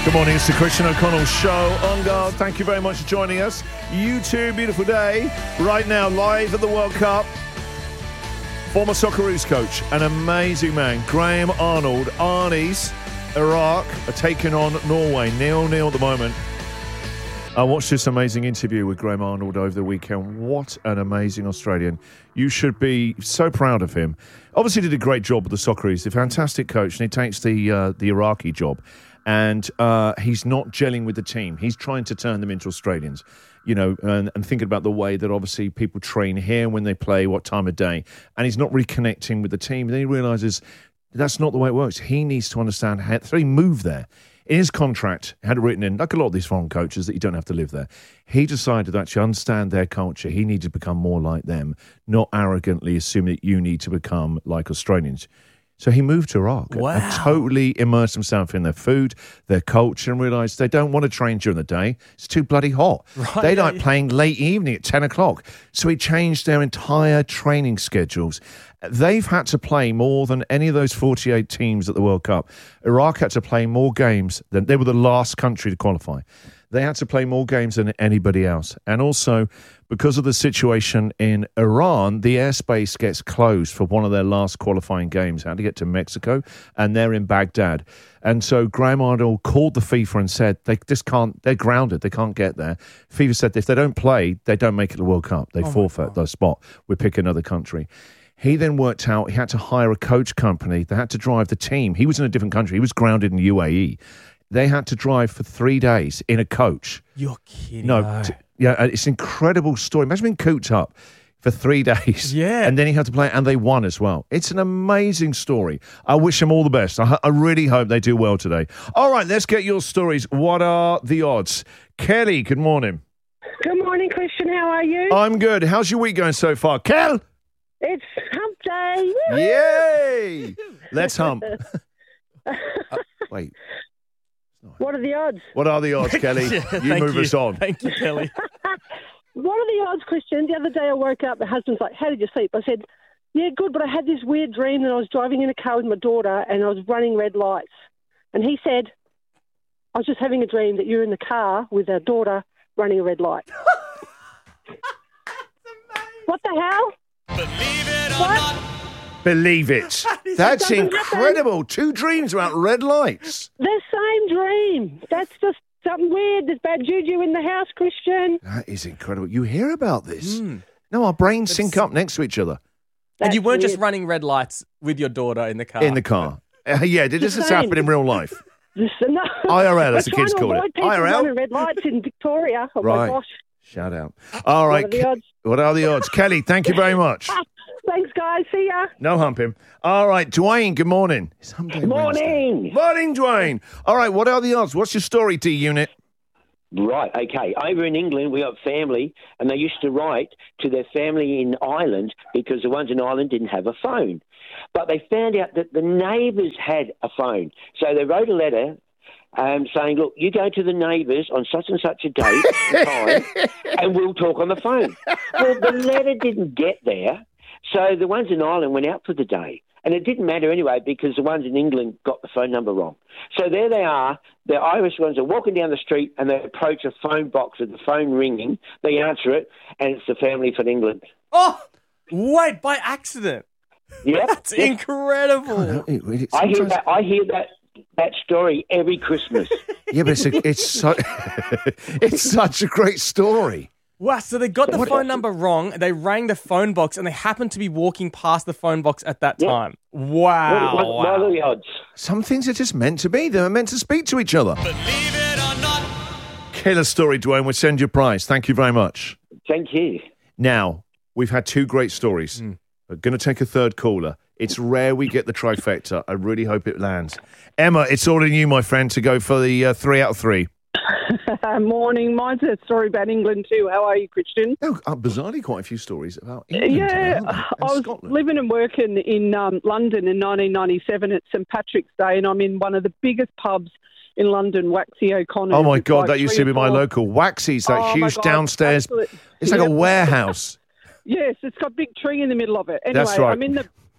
Good morning, it's the Christian O'Connell Show. On guard, thank you very much for joining us. You too, beautiful day. Right now, live at the World Cup. Former Socceroos coach, an amazing man, Graham Arnold. Arnie's Iraq are taking on Norway, 0-0 at the moment. I watched this amazing interview with Graham Arnold over the weekend. What an amazing Australian. You should be so proud of him. Obviously did a great job with the Socceroos. He's a fantastic coach, and he takes the Iraqi job. And he's not gelling with the team. He's trying to turn them into Australians, you know, and thinking about the way that obviously people train here when they play, what time of day. And he's not reconnecting with the team. And then he realises that's not the way it works. He needs to understand how he moved there. In his contract, had it written in, like a lot of these foreign coaches, that you don't have to live there. He decided to actually understand their culture. He needed to become more like them, not arrogantly assume that you need to become like Australians. So he moved to Iraq and totally immersed himself in their food, their culture, and realised they don't want to train during the day. It's too bloody hot. Right, they like playing late evening at 10 o'clock. So he changed their entire training schedules. They've had to play more than any of those 48 teams at the World Cup. Iraq had to play more games than they were the last country to qualify. They had to play more games than anybody else. And also, because of the situation in Iran, the airspace gets closed for one of their last qualifying games. Had to get to Mexico, and they're in Baghdad. And so Graham Arnold called the FIFA and said, they're grounded, they can't get there. FIFA said if they don't play, they don't make it to the World Cup. They forfeit their spot. We pick another country. He then worked out he had to hire a coach company. They had to drive the team. He was in a different country. He was grounded in UAE. They had to drive for 3 days in a coach. You're kidding. No, it's an incredible story. Imagine being cooped up for 3 days. Yeah. And then he had to play, and they won as well. It's an amazing story. I wish them all the best. I really hope they do well today. All right, let's get your stories. What are the odds? Kelly, good morning. Good morning, Christian. How are you? I'm good. How's your week going so far? Kel? It's hump day. Woo-hoo! Yay! Let's hump. Wait. What are the odds? What are the odds, Kelly? You move us on. Thank you, Kelly. What are the odds, Christian? The other day I woke up, my husband's like, how did you sleep? I said, yeah, good, but I had this weird dream that I was driving in a car with my daughter and I was running red lights. And he said, I was just having a dream that you're in the car with our daughter running a red light. What the hell? Believe it or What? not. Believe it. That's incredible. 2 dreams about red lights. The same dream. That's just something weird. There's bad juju in the house, Christian. That is incredible. You hear about this? No, our brains sync up next to each other. And you That's weren't just weird. running red lights with your daughter in the car. In the car. Yeah, did this Just happen saying. in real life? No. IRL, as the We're kids trying call to it. avoid people IRL? running red lights in Victoria. Oh, Right. my gosh. Shout out. All right. What are the odds? What are the odds? Kelly, thank you very much. Thanks, guys. See ya. No humping. All right, Dwayne, good morning. It's hump day Wednesday. Morning. Morning, Dwayne. All right, what are the odds? What's your story, D-Unit? Right, okay. Over in England, we got family, and they used to write to their family in Ireland because the ones in Ireland didn't have a phone. But they found out that the neighbours had a phone. So they wrote a letter saying, look, you go to the neighbours on such and such a date and time, and we'll talk on the phone. Well, the letter didn't get there, so the ones in Ireland went out for the day. And it didn't matter anyway because the ones in England got the phone number wrong. So there they are. The Irish ones are walking down the street and they approach a phone box with the phone ringing. They answer it, and it's the family from England. Oh, wait, by accident. Yeah, That's incredible. I hear that story every Christmas. Yeah, but it's such a great story. Wow, so they got the phone number wrong, they rang the phone box, and they happened to be walking past the phone box at that time. Wow. What are the odds? Some things are just meant to be. They're meant to speak to each other. Believe it or not. Killer story, Dwayne. We'll send you a prize. Thank you very much. Thank you. Now, we've had 2 great stories. We're going to take a third caller. It's rare we get the trifecta. I really hope it lands. Emma, it's all in you, my friend, to go for the 3 out of 3. Morning. Mine's a story about England too. How are you, Christian? No, bizarrely quite a few stories about England. Yeah, and I was Scotland. living and working in London in 1997 at St Patrick's Day, and I'm in one of the biggest pubs in London, Waxy O'Connor. Oh, my God, that used to be my local. Waxy's, that Oh, my huge God, downstairs. absolute- It's like a Yep. warehouse. Yes, it's got a big tree in the middle of it. Anyway, That's right. I'm in the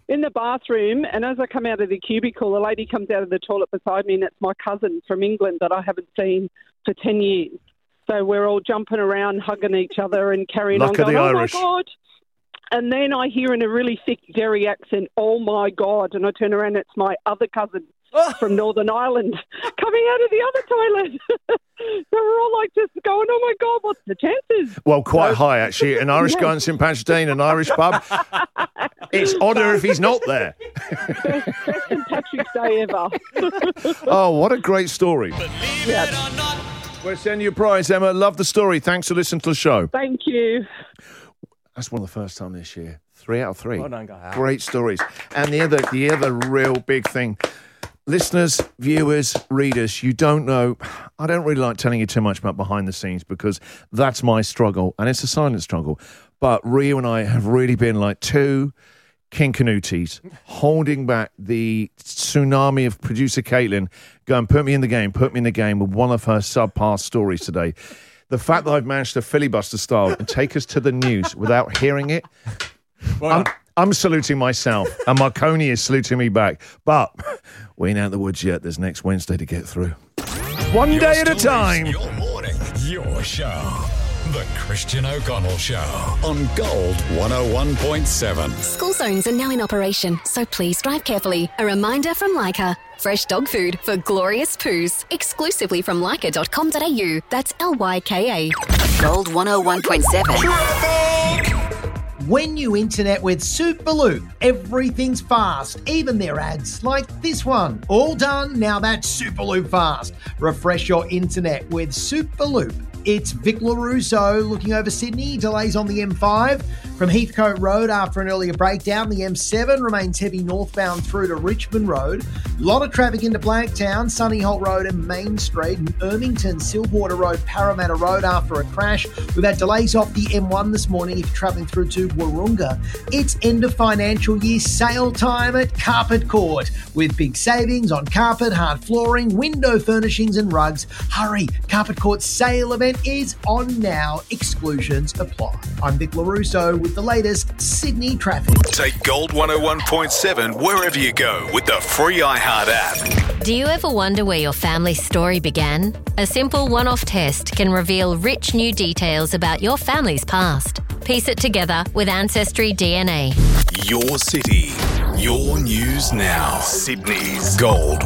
in the bathroom, and as I come out of the cubicle, a lady comes out of the toilet beside me, and it's my cousin from England that I haven't seen for 10 years. So we're all jumping around, hugging each other and carrying on, going, oh, my God. And then I hear in a really thick Derry accent, oh, my God. And I turn around, it's my other cousin from Northern Ireland coming out of the other toilet. So we're all like just going, oh, my God, what's the chances? Well, quite high, actually. An Irish guy in St. Patrick's, an Irish pub. It's odder if he's not there. Best St. Patrick's Day ever. Oh, what a great story. Believe it or not. We'll send you a prize, Emma. Love the story. Thanks for listening to the show. Thank you. That's one of the first time this year. 3 out of 3. Well done, guys. Great stories. And the other real big thing, listeners, viewers, readers, you don't know. I don't really like telling you too much about behind the scenes because that's my struggle, and it's a silent struggle. But Rio and I have really been like two King Canutis holding back the tsunami of producer Caitlin going, put me in the game with one of her subpar stories today. The fact that I've managed to filibuster style and take us to the news without hearing it, I'm saluting myself, and Marconi is saluting me back. But we ain't out of the woods yet. There's next Wednesday to get through. One day at a time. Your morning, your show. The Christian O'Connell Show on Gold 101.7. School zones are now in operation, so please drive carefully. A reminder from Leica. Fresh dog food for glorious poos. Exclusively from leica.com.au. That's Lyka. Gold 101.7. When you internet with Superloop, everything's fast, even their ads, like this one. All done, now that's Superloop fast. Refresh your internet with Superloop. It's Vic LaRusso looking over Sydney. Delays on the M5 from Heathcote Road after an earlier breakdown. The M7 remains heavy northbound through to Richmond Road. A lot of traffic into Blacktown, Sunnyholt Road and Main Street, and Ermington, Silverwater Road, Parramatta Road after a crash. We've had delays off the M1 this morning if you're travelling through to Wahroonga. It's end of financial year sale time at Carpet Court with big savings on carpet, hard flooring, window furnishings and rugs. Hurry, Carpet Court's sale event is on now. Exclusions apply. I'm Vic LaRusso with the latest Sydney traffic. Take Gold 101.7 wherever you go with the free iHeart app. Do you ever wonder where your family story began? A simple one-off test can reveal rich new details about your family's past. Piece it together with Ancestry DNA. Your city, your news now. Sydney's Gold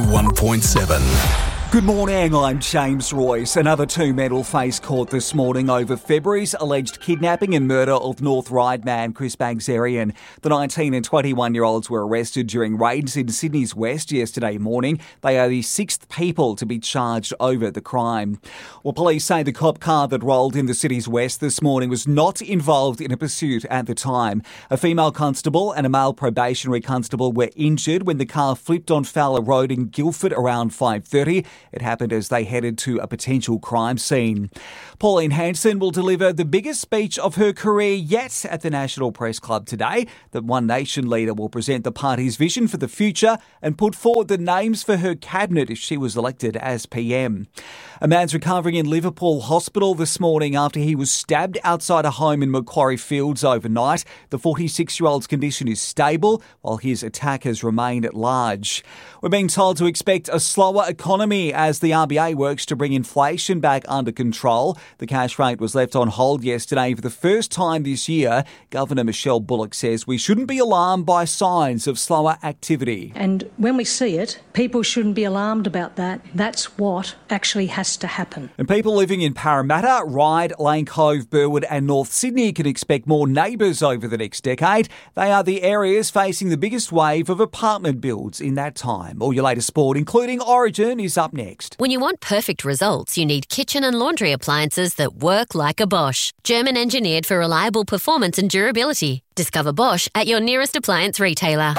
101.7. Good morning, I'm James Royce. Another two men will face court this morning over February's alleged kidnapping and murder of North Ryde man Chris Bagzerian. The 19 and 21-year-olds were arrested during raids in Sydney's West yesterday morning. They are the sixth people to be charged over the crime. Well, police say the cop car that rolled in the city's West this morning was not involved in a pursuit at the time. A female constable and a male probationary constable were injured when the car flipped on Fowler Road in Guildford around 5:30. It happened as they headed to a potential crime scene. Pauline Hanson will deliver the biggest speech of her career yet at the National Press Club today. The One Nation leader will present the party's vision for the future and put forward the names for her cabinet if she was elected as PM. A man's recovering in Liverpool Hospital this morning after he was stabbed outside a home in Macquarie Fields overnight. The 46-year-old's condition is stable, while his attackers remain at large. We're being told to expect a slower economy as the RBA works to bring inflation back under control. The cash rate was left on hold yesterday for the first time this year. Governor Michelle Bullock says we shouldn't be alarmed by signs of slower activity. And when we see it, people shouldn't be alarmed about that. That's what actually has to happen. And people living in Parramatta, Ryde, Lane Cove, Burwood and North Sydney can expect more neighbours over the next decade. They are the areas facing the biggest wave of apartment builds in that time. All your latest sport, including Origin, is up next. When you want perfect results, you need kitchen and laundry appliances that work like a Bosch. German engineered for reliable performance and durability. Discover Bosch at your nearest appliance retailer.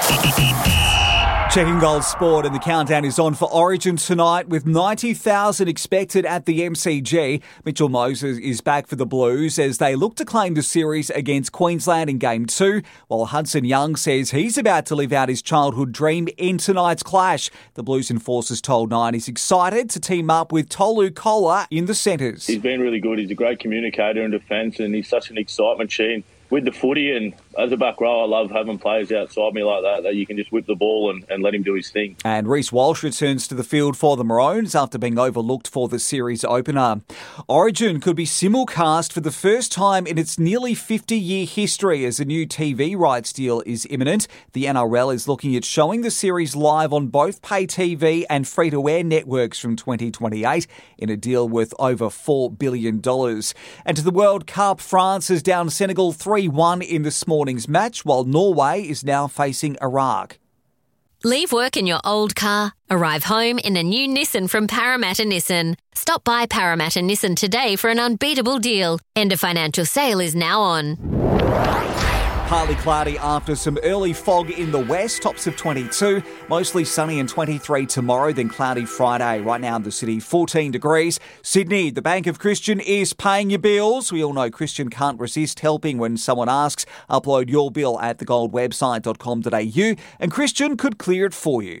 Checking Gold Sport, and the countdown is on for Origin tonight with 90,000 expected at the MCG. Mitchell Moses is back for the Blues as they look to claim the series against Queensland in Game 2, while Hudson Young says he's about to live out his childhood dream in tonight's clash. The Blues enforcers told Nine he's excited to team up with Tolu Kola in the centres. He's been really good. He's a great communicator in defence and he's such an excitement machine with the footy, and as a back row, I love having players outside me like that you can just whip the ball and let him do his thing. And Reece Walsh returns to the field for the Maroons after being overlooked for the series opener. Origin could be simulcast for the first time in its nearly 50-year history as a new TV rights deal is imminent. The NRL is looking at showing the series live on both pay TV and free-to-air networks from 2028 in a deal worth over $4 billion. And to the World Cup, France is down Senegal 3-1 in this morning's match, while Norway is now facing Iraq. Leave work in your old car. Arrive home in a new Nissan from Parramatta Nissan. Stop by Parramatta Nissan today for an unbeatable deal. End of financial sale is now on. Partly cloudy after some early fog in the west, tops of 22. Mostly sunny and 23 tomorrow, then cloudy Friday. Right now in the city, 14 degrees. Sydney, the Bank of Christian is paying your bills. We all know Christian can't resist helping when someone asks. Upload your bill at thegoldwebsite.com.au and Christian could clear it for you.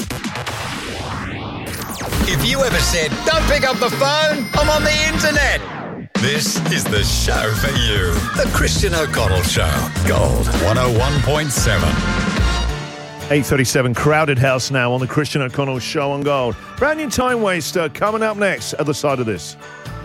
If you ever said, don't pick up the phone, I'm on the internet. This is the show for you. The Christian O'Connell Show. Gold 101.7. 8:37, Crowded House now on the Christian O'Connell Show on Gold. Brand new Time Waster coming up next. Other side of this.